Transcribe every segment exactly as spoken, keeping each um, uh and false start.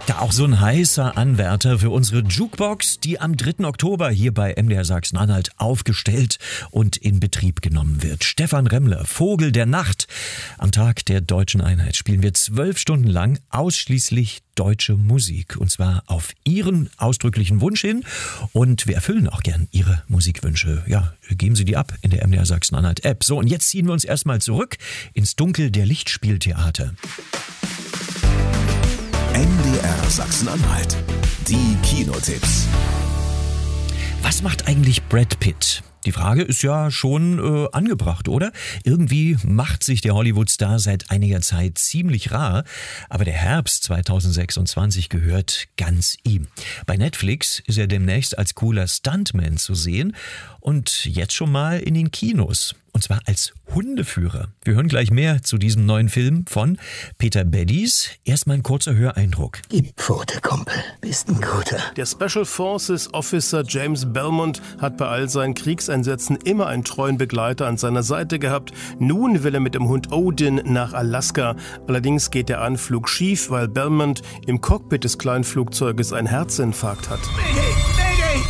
Ja, auch so ein heißer Anwärter für unsere Jukebox, die am dritten Oktober hier bei M D R Sachsen-Anhalt aufgestellt und in Betrieb genommen wird. Stefan Remmler, Vogel der Nacht. Am Tag der Deutschen Einheit spielen wir zwölf Stunden lang ausschließlich deutsche Musik. Und zwar auf Ihren ausdrücklichen Wunsch hin. Und wir erfüllen auch gern Ihre Musikwünsche. Ja, geben Sie die ab in der M D R Sachsen-Anhalt-App. So, und jetzt ziehen wir uns erstmal zurück ins Dunkel der Lichtspieltheater. M D R Sachsen-Anhalt. Die Kinotipps. Was macht eigentlich Brad Pitt? Die Frage ist ja schon äh, angebracht, oder? Irgendwie macht sich der Hollywood-Star seit einiger Zeit ziemlich rar, aber der Herbst zweitausendsechsundzwanzig gehört ganz ihm. Bei Netflix ist er demnächst als cooler Stuntman zu sehen und jetzt schon mal in den Kinos. Und zwar als Hundeführer. Wir hören gleich mehr zu diesem neuen Film von Peter Beddies. Erstmal ein kurzer Höreindruck. Gib Pfote, Kumpel. Bist ein guter. Der Special Forces Officer James Belmont hat bei all seinen Kriegseinsätzen immer einen treuen Begleiter an seiner Seite gehabt. Nun will er mit dem Hund Odin nach Alaska. Allerdings geht der Anflug schief, weil Belmont im Cockpit des kleinen Flugzeuges einen Herzinfarkt hat. Mayday! Mayday!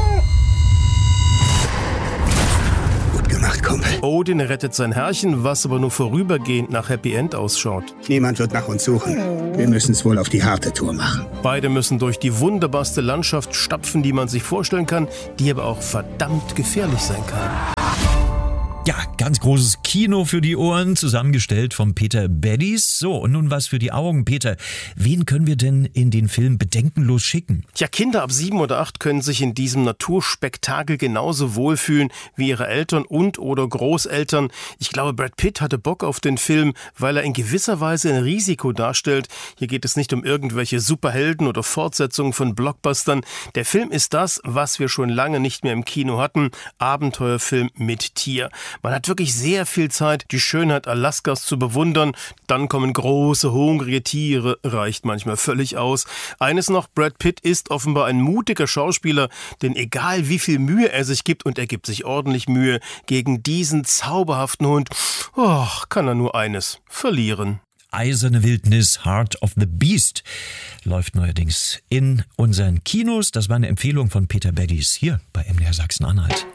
Gemacht, Kumpel. Odin rettet sein Herrchen, was aber nur vorübergehend nach Happy End ausschaut. Niemand wird nach uns suchen. Wir müssen es wohl auf die harte Tour machen. Beide müssen durch die wunderbarste Landschaft stapfen, die man sich vorstellen kann, die aber auch verdammt gefährlich sein kann. Ja, ganz großes Kino für die Ohren, zusammengestellt von Peter Beddies. So, und nun was für die Augen. Peter, wen können wir denn in den Film bedenkenlos schicken? Tja, Kinder ab sieben oder acht können sich in diesem Naturspektakel genauso wohlfühlen wie ihre Eltern und oder Großeltern. Ich glaube, Brad Pitt hatte Bock auf den Film, weil er in gewisser Weise ein Risiko darstellt. Hier geht es nicht um irgendwelche Superhelden oder Fortsetzungen von Blockbustern. Der Film ist das, was wir schon lange nicht mehr im Kino hatten. Abenteuerfilm mit Tier. Man hat wirklich sehr viel Zeit, die Schönheit Alaskas zu bewundern. Dann kommen große, hungrige Tiere, reicht manchmal völlig aus. Eines noch, Brad Pitt ist offenbar ein mutiger Schauspieler, denn egal wie viel Mühe er sich gibt, und er gibt sich ordentlich Mühe, gegen diesen zauberhaften Hund, oh, kann er nur eines: verlieren. Eiserne Wildnis, Heart of the Beast läuft neuerdings in unseren Kinos. Das war eine Empfehlung von Peter Beddies hier bei M D R Sachsen-Anhalt.